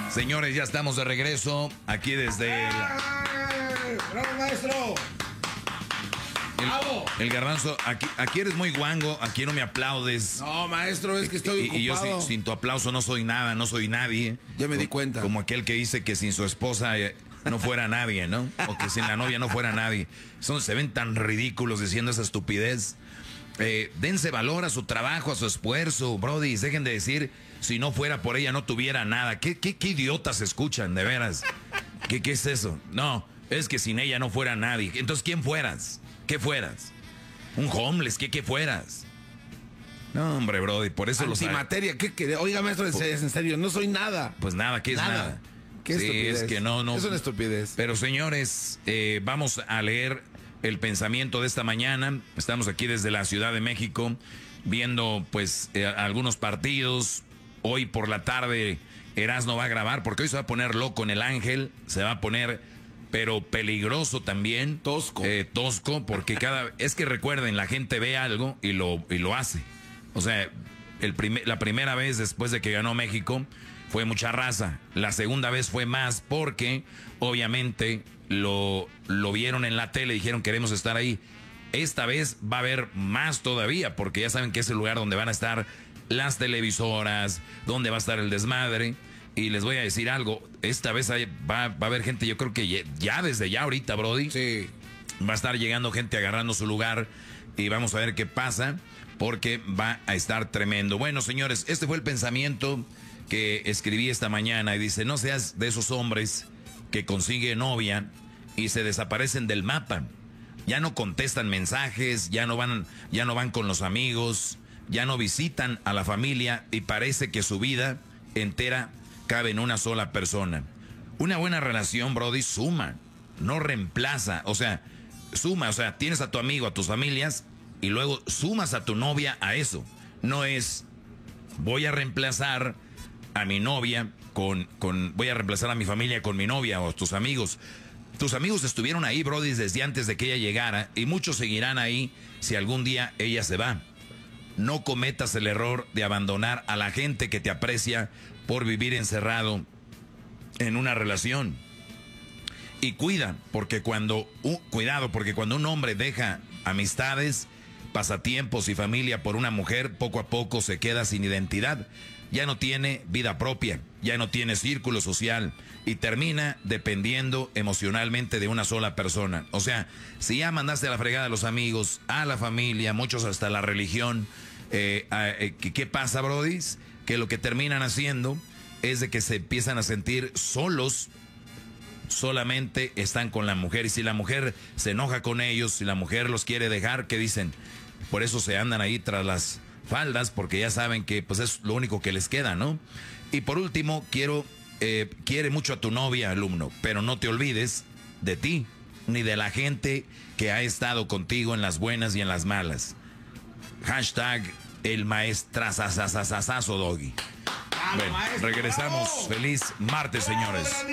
Señores, ya estamos de regreso aquí desde el... ¡Bravo, maestro! ¡Bravo! El Garbanzo, aquí eres muy guango, aquí no me aplaudes. No, maestro, es que estoy ocupado. Y yo sin tu aplauso no soy nada, no soy nadie. Ya me di cuenta. Como aquel que dice que sin su esposa no fuera nadie, ¿no? O que sin la novia no fuera nadie. Se ven tan ridículos diciendo esa estupidez. Dense valor a su trabajo, a su esfuerzo, brody. Dejen de decir, si no fuera por ella no tuviera nada. ¿Qué idiotas escuchan, de veras? ¿Qué es eso? No, es que sin ella no fuera nadie. Entonces, ¿quién fueras? ¿Qué fueras? ¿Un homeless? ¿Qué fueras? No, hombre, brody, por eso los... Antimateria, ¿qué? Oiga, maestro, en serio, no soy nada. Pues nada, ¿qué es nada? ¿Qué estupidez? Es que no. Es una estupidez. Pero señores, vamos a leer el pensamiento de esta mañana. Estamos aquí desde la Ciudad de México viendo pues algunos partidos. Hoy por la tarde Erasmo va a grabar porque hoy se va a poner loco en el Ángel. Se va a poner, pero peligroso también. Tosco. Tosco porque es que recuerden, la gente ve algo y lo hace. O sea, la primera vez después de que ganó México fue mucha raza. La segunda vez fue más porque obviamente lo vieron en la tele y dijeron queremos estar ahí. Esta vez va a haber más todavía porque ya saben que es el lugar donde van a estar las televisoras, donde va a estar el desmadre. Y les voy a decir algo, esta vez va a haber gente, yo creo que ya desde ya ahorita, brody. Sí. Va a estar llegando gente agarrando su lugar y vamos a ver qué pasa porque va a estar tremendo. Bueno, señores, este fue el pensamiento que escribí esta mañana y dice, no seas de esos hombres que consiguen novia y se desaparecen del mapa. Ya no contestan mensajes, ya no van con los amigos, ya no visitan a la familia y parece que su vida entera cabe en una sola persona. Una buena relación, brody, suma, no reemplaza. O sea, suma, o sea, tienes a tu amigo, a tus familias y luego sumas a tu novia a eso. No es, voy a reemplazar a mi novia voy a reemplazar a mi familia con mi novia o tus amigos. Tus amigos estuvieron ahí, brody, desde antes de que ella llegara y muchos seguirán ahí si algún día ella se va. No cometas el error de abandonar a la gente que te aprecia por vivir encerrado en una relación. Y cuidado, porque cuando un hombre deja amistades, pasatiempos y familia por una mujer, poco a poco se queda sin identidad. Ya no tiene vida propia, ya no tiene círculo social y termina dependiendo emocionalmente de una sola persona. O sea, si ya mandaste a la fregada a los amigos, a la familia, muchos hasta la religión, ¿qué pasa, brodis? Que lo que terminan haciendo es de que se empiezan a sentir solos, solamente están con la mujer. Y si la mujer se enoja con ellos, si la mujer los quiere dejar, ¿qué dicen? Por eso se andan ahí tras las faldas, porque ya saben que pues es lo único que les queda, ¿no? Y por último, quiere mucho a tu novia, alumno, pero no te olvides de ti, ni de la gente que ha estado contigo en las buenas y en las malas. Hashtag el maestrazazazazazo doggy. Bueno, regresamos. Feliz martes, señores.